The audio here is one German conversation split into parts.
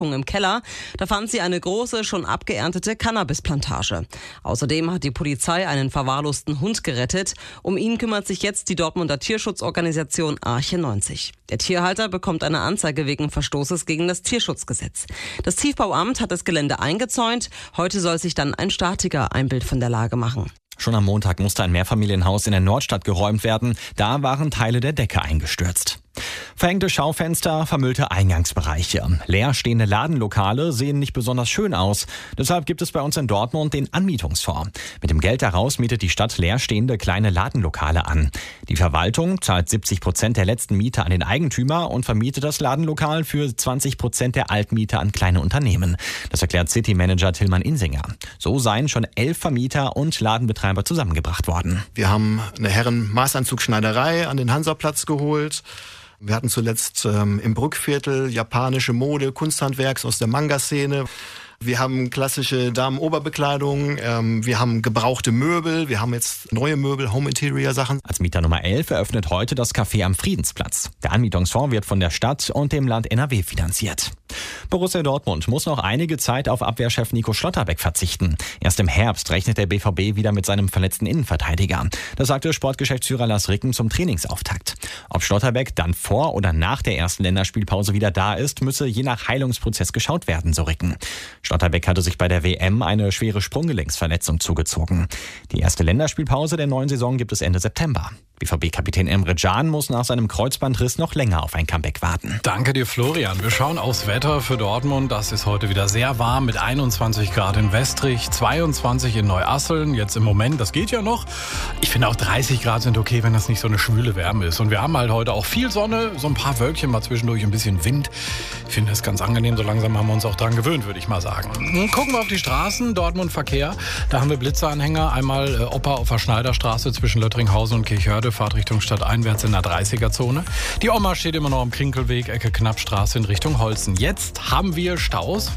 im Keller. Da fand sie eine große, schon abgeerntete Cannabisplantage. Außerdem hat die Polizei einen verwahrlosten Hund gerettet. Um ihn kümmert sich jetzt die Dortmunder Tierschutzorganisation Arche 90. Der Tierhalter bekommt eine Anzeige wegen Verstoßes gegen das Tierschutzgesetz. Das Tiefbauamt hat das Gelände eingezäunt. Heute soll sich dann ein Statiker ein Bild von der Lage machen. Schon am Montag musste ein Mehrfamilienhaus in der Nordstadt geräumt werden. Da waren Teile der Decke eingestürzt. Verhängte Schaufenster, vermüllte Eingangsbereiche. Leerstehende Ladenlokale sehen nicht besonders schön aus. Deshalb gibt es bei uns in Dortmund den Anmietungsfonds. Mit dem Geld daraus mietet die Stadt leerstehende kleine Ladenlokale an. Die Verwaltung zahlt 70% der letzten Miete an den Eigentümer und vermietet das Ladenlokal für 20% der Altmiete an kleine Unternehmen. Das erklärt City-Manager Tillmann Insinger. So seien schon 11 Vermieter und Ladenbetreiber zusammengebracht worden. Wir haben eine Herren-Maßanzugschneiderei an den Hansaplatz geholt. Wir hatten zuletzt im Brückviertel japanische Mode, Kunsthandwerks aus der Manga-Szene. Wir haben klassische Damenoberbekleidung, wir haben gebrauchte Möbel, wir haben jetzt neue Möbel, Home-Interior-Sachen. Als Mieter Nummer 11 eröffnet heute das Café am Friedensplatz. Der Anmietungsfonds wird von der Stadt und dem Land NRW finanziert. Borussia Dortmund muss noch einige Zeit auf Abwehrchef Nico Schlotterbeck verzichten. Erst im Herbst rechnet der BVB wieder mit seinem verletzten Innenverteidiger. Das sagte Sportgeschäftsführer Lars Ricken zum Trainingsauftakt. Ob Schlotterbeck dann vor oder nach der ersten Länderspielpause wieder da ist, müsse je nach Heilungsprozess geschaut werden, so Ricken. Schlotterbeck hatte sich bei der WM eine schwere Sprunggelenksverletzung zugezogen. Die erste Länderspielpause der neuen Saison gibt es Ende September. BVB-Kapitän Emre Can muss nach seinem Kreuzbandriss noch länger auf ein Comeback warten. Danke dir, Florian. Wir schauen aufs Wetter für Dortmund. Das ist heute wieder sehr warm mit 21 Grad in Westrich, 22 in Neuasseln. Jetzt im Moment, das geht ja noch. Ich finde auch 30 Grad sind okay, wenn das nicht so eine schwüle Wärme ist. Und wir haben halt heute auch viel Sonne, so ein paar Wölkchen, mal zwischendurch ein bisschen Wind. Ich finde das ganz angenehm. So langsam haben wir uns auch dran gewöhnt, würde ich mal sagen. Gucken wir auf die Straßen. Dortmund Verkehr. Da haben wir Blitzeranhänger. Einmal Oper auf der Schneiderstraße zwischen Löttringhausen und Kirchhörde. Fahrt Richtung Stadt einwärts in der 30er-Zone. Die Oma steht immer noch am Krinkelweg, Ecke Knappstraße in Richtung Holzen. Jetzt haben wir Staus.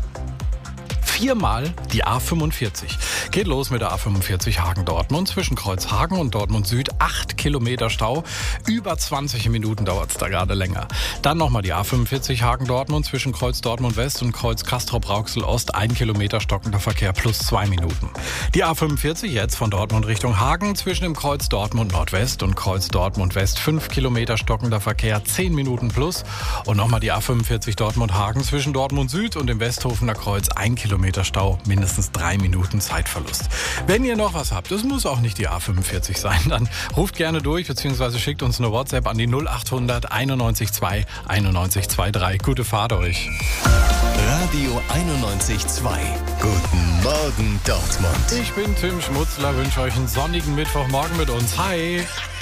Viermal die A45. Geht los mit der A45 Hagen-Dortmund. Zwischen Kreuzhagen und Dortmund Süd 8 Kilometer Stau. Über 20 Minuten dauert es da gerade länger. Dann nochmal die A45 Hagen-Dortmund zwischen Kreuz Dortmund West und Kreuz Castrop-Rauxel Ost. 1 Kilometer stockender Verkehr plus 2 Minuten. Die A45 jetzt von Dortmund Richtung Hagen zwischen dem Kreuz Dortmund Nordwest und Kreuz Dortmund West. 5 Kilometer stockender Verkehr, 10 Minuten plus. Und nochmal die A45 Dortmund Hagen zwischen Dortmund Süd und dem Westhofener Kreuz. 1 Kilometer Stau, mindestens 3 Minuten Zeitverlust. Wenn ihr noch was habt, es muss auch nicht die A45 sein, dann ruft gerne durch bzw. schickt uns eine WhatsApp an die 0800 91 2 91 23. Gute Fahrt euch. Radio 91.2. Guten Morgen Dortmund. Ich bin Tim Schmutzler, wünsche euch einen sonnigen Mittwochmorgen mit uns. Hi!